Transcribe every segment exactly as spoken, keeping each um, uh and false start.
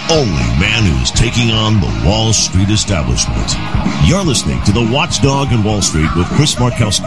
only man who's taking on the Wall Street establishment. You're listening to The Watchdog in Wall Street with Chris Markowski.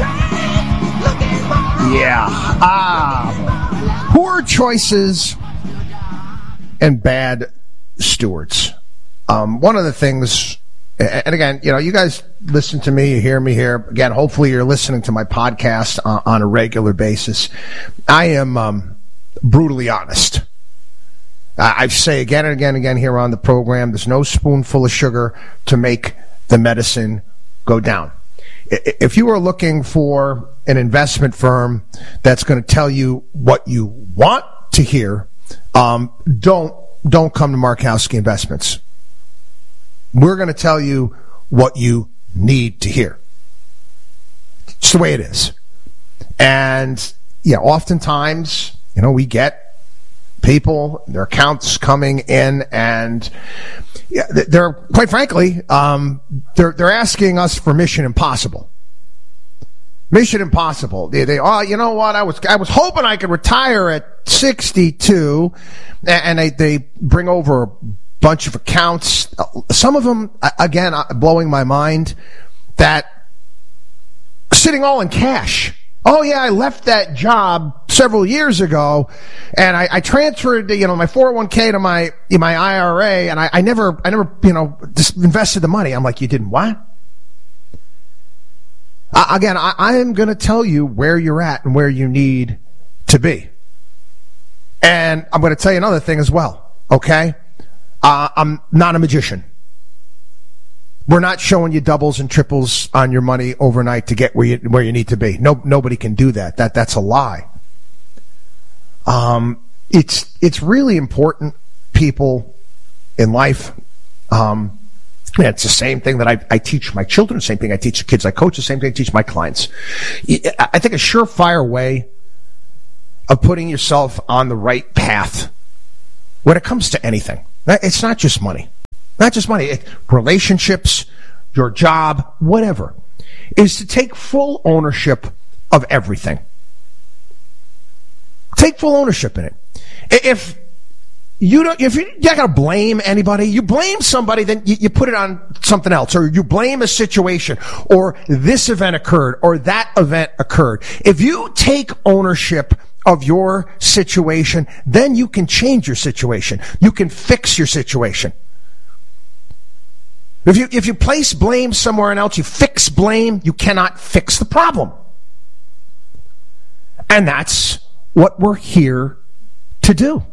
Yeah. Ah, poor choices and bad stewards. Um, one of the things, and again, you know, you guys listen to me, you hear me here. Again, hopefully you're listening to my podcast on, on a regular basis. I am um, brutally honest. I say again and again and again here on the program, there's no spoonful of sugar to make the medicine go down. If you are looking for an investment firm that's going to tell you what you want to hear, um, don't don't come to Markowski Investments. We're going to tell you what you need to hear. It's the way it is. And, yeah, oftentimes, you know, we get people, their accounts coming in, and yeah, they're, quite frankly, um, they're they're asking us for Mission Impossible. Mission Impossible. They, they, oh, you know what? I was I was hoping I could retire at sixty-two, and they they bring over a bunch of accounts. Some of them, again, blowing my mind, that sitting all in cash. Oh yeah, I left that job several years ago, and I, I transferred, you know, my four oh one k to my my I R A, and I, I never, I never, you know, just invested the money. I'm like, you didn't what? Uh, again, I, I am going to tell you where you're at and where you need to be, and I'm going to tell you another thing as well. Okay, uh, I'm not a magician. We're not showing you doubles and triples on your money overnight to get where you where you need to be. No, nobody can do that. That that's a lie. Um, it's it's really important, people, in life. Um, it's the same thing that I, I teach my children. The same thing I teach the kids I coach. The same thing I teach my clients. I think a surefire way of putting yourself on the right path when it comes to anything. It's not just money. Not just money, relationships, your job, whatever, is to take full ownership of everything. Take full ownership in it. If you don't, if you're not going to blame anybody, you blame somebody, then you, you put it on something else, or you blame a situation, or this event occurred, or that event occurred. If you take ownership of your situation, then you can change your situation. You can fix your situation. If you if you place blame somewhere else, you fix blame, you cannot fix the problem. And that's what we're here to do.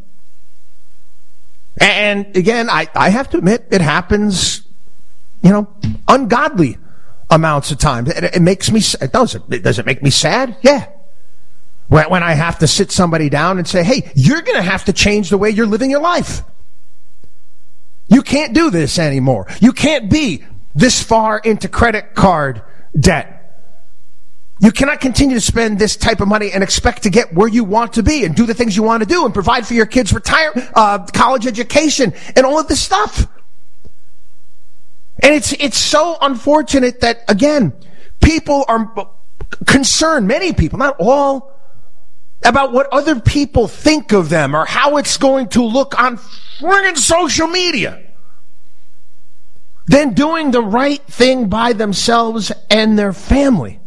And again, I, I have to admit, it happens, you know, ungodly amounts of times. It, it makes me, it does it, does it make me sad? Yeah. When, when I have to sit somebody down and say, hey, you're going to have to change the way you're living your life. You can't do this anymore. You can't be this far into credit card debt. You cannot continue to spend this type of money and expect to get where you want to be and do the things you want to do and provide for your kids' retire, uh, college education and all of this stuff. And it's it's so unfortunate that, again, people are concerned, many people, not all, about what other people think of them or how it's going to look on friggin' social media, than doing the right thing by themselves and their family.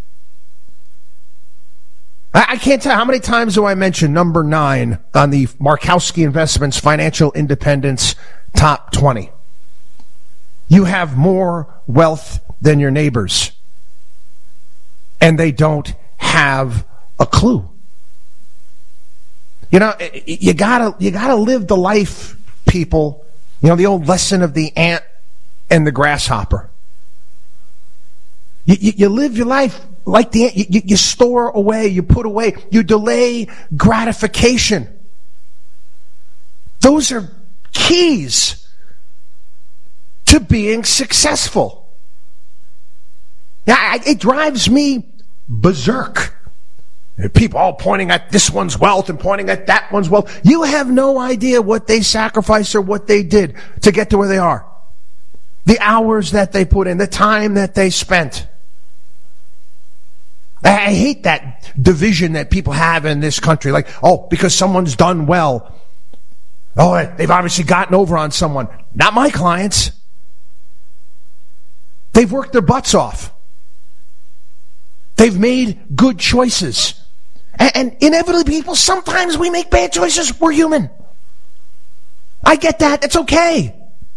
I, I can't tell how many times do I mention number nine on the Markowski Investments Financial Independence Top twenty. You have more wealth than your neighbors, and they don't have a clue. You know, you gotta, you gotta live the life, people. You know, the old lesson of the ant and the grasshopper. You, you, you live your life like the ant. You, you store away, you put away, you delay gratification. Those are keys to being successful. Yeah, it drives me berserk. People all pointing at this one's wealth and pointing at that one's wealth. You have no idea what they sacrificed or what they did to get to where they are. The hours that they put in, the time that they spent. I hate that division that people have in this country. Like, oh, because someone's done well. Oh, they've obviously gotten over on someone. Not my clients. They've worked their butts off. They've made good choices. And, and inevitably, people, sometimes we make bad choices. We're human. I get that. It's okay.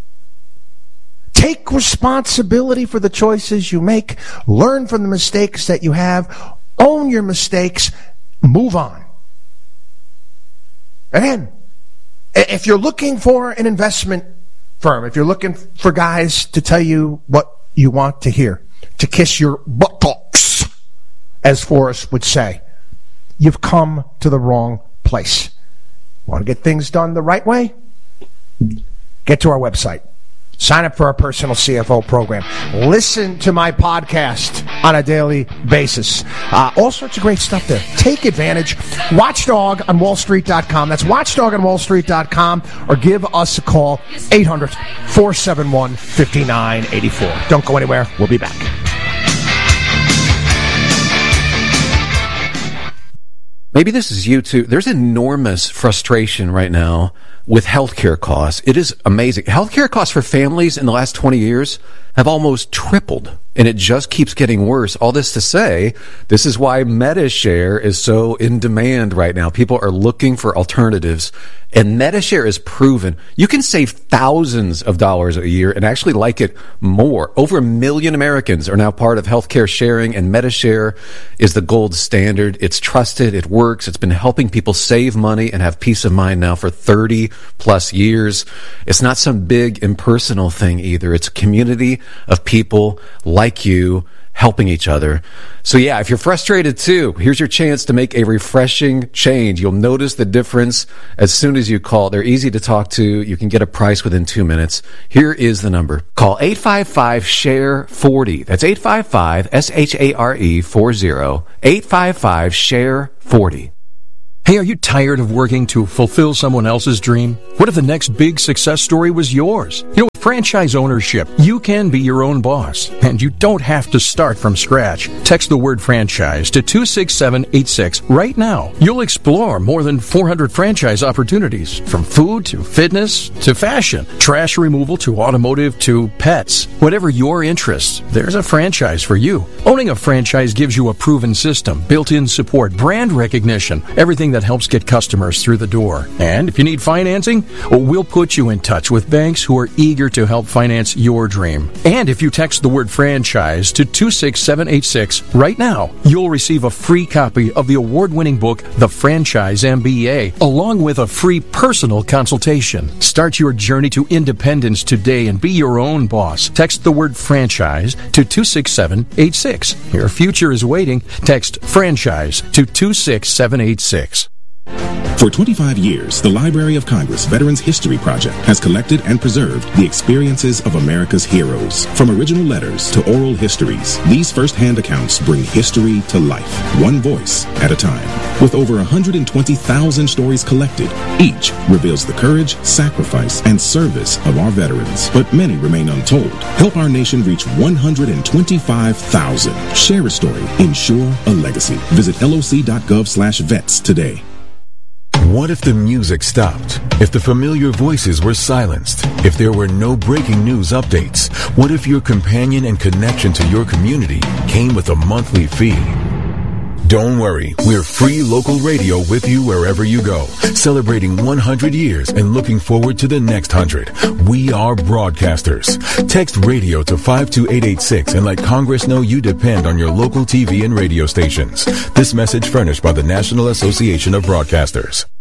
Take responsibility for the choices you make. Learn from the mistakes that you have. Own your mistakes. Move on. Again, if you're looking for an investment firm, if you're looking for guys to tell you what you want to hear, to kiss your buttocks, as Forrest would say, you've come to the wrong place. Want to get things done the right way? Get to our website. Sign up for our personal C F O program. Listen to my podcast on a daily basis. Uh, all sorts of great stuff there. Take advantage. Watchdog on wall street dot com. That's watchdog on wall street dot com. Or give us a call, eight hundred, four seven one, five nine eight four. Don't go anywhere. We'll be back. Maybe this is you too. There's enormous frustration right now with healthcare costs. It is amazing. Healthcare costs for families in the last twenty years have almost tripled, and it just keeps getting worse. All this to say, this is why MediShare is so in demand right now. People are looking for alternatives, and MediShare is proven. You can save thousands of dollars a year and actually like it more. Over a million Americans are now part of healthcare sharing, and MediShare is the gold standard. It's trusted. It works. It's been helping people save money and have peace of mind now for thirty plus years. It's not some big impersonal thing either. It's a community of people like you helping each other. So yeah, if you're frustrated too, here's your chance to make a refreshing change. You'll notice the difference as soon as you call. They're easy to talk to. You can get a price within two minutes. Here is the number. Call eight five five, S H A R E, forty. That's eight five five, S H A R E, forty. eight five five, S H A R E, forty. Hey, are you tired of working to fulfill someone else's dream? What if the next big success story was yours? You know, with franchise ownership, you can be your own boss, and you don't have to start from scratch. Text the word franchise to two six seven eight six right now. You'll explore more than four hundred franchise opportunities, from food to fitness to fashion, trash removal to automotive to pets. Whatever your interests, there's a franchise for you. Owning a franchise gives you a proven system, built-in support, brand recognition, everything that helps get customers through the door. And if you need financing, well, we'll put you in touch with banks who are eager to help finance your dream. And if you text the word franchise to two six seven eight six right now, you'll receive a free copy of the award-winning book, The Franchise M B A, along with a free personal consultation. Start your journey to independence today and be your own boss. Text the word franchise to two six seven eight six. Your future is waiting. Text franchise to two six seven eight six. For twenty-five years, the Library of Congress Veterans History Project has collected and preserved the experiences of America's heroes. From original letters to oral histories, these first-hand accounts bring history to life, one voice at a time. With over one hundred twenty thousand stories collected, each reveals the courage, sacrifice, and service of our veterans. But many remain untold. Help our nation reach one hundred twenty-five thousand. Share a story. Ensure a legacy. Visit L O C dot gov slash vets today. What if the music stopped? If the familiar voices were silenced? If there were no breaking news updates? What if your companion and connection to your community came with a monthly fee? Don't worry, we're free local radio with you wherever you go, celebrating one hundred years and looking forward to the next one hundred. We are broadcasters. Text radio to five two eight eight six and let Congress know you depend on your local T V and radio stations. This message furnished by the National Association of Broadcasters.